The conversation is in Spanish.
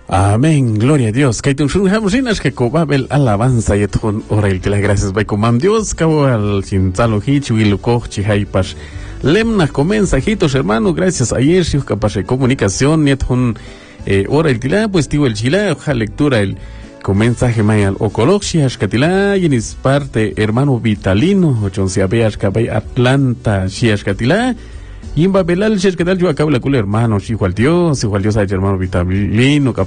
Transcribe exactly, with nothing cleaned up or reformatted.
Amén, gloria a Dios. Kay tun shun hamrinas que cobabel alabanza y tun orel que la gracias by comam Dios cabo al cintalo hichi wiluko chihaipas. Lemna comensajitos hermano, gracias ayer si capaz de comunicación net un eh, orel que la pues tío el chila oja lectura el comensaje mayal ocoloxia ashkatila yenis parte hermano Vitalino ochonsia beas cabay Atlanta shiashkatila. Yimba belal shesh que tal yo acabo la cula hermano, si igual Dios, igual Dios hay hermano Vitalino.